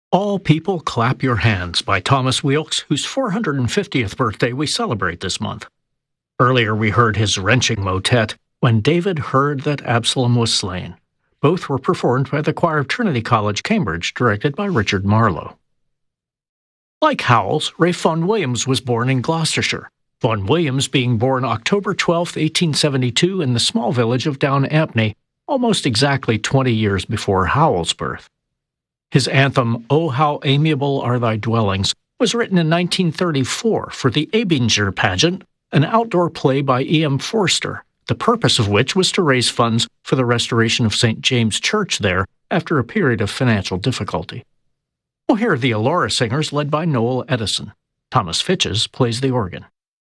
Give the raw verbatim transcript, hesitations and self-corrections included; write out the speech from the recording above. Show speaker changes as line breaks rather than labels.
All People Clap Your Hands by Thomas Weelkes, whose four hundred fiftieth birthday we celebrate this month. Earlier we heard his wrenching motet, When David Heard That Absalom Was Slain. Both were performed by the choir of Trinity College, Cambridge, directed by Richard Marlowe. Like Howells, Ralph Vaughan Williams was born in Gloucestershire, Vaughan Williams being born October twelfth, eighteen seventy-two in the small village of Down Ampney, almost exactly twenty years before Howells' birth. His anthem, "Oh, How Amiable Are Thy Dwellings," was written in nineteen thirty-four for the Abinger pageant, an outdoor play by E M Forster, the purpose of which was to raise funds for the restoration of Saint James Church there after a period of financial difficulty. We'll hear the Alora Singers led by Noel Edison. Thomas Fitches plays the organ.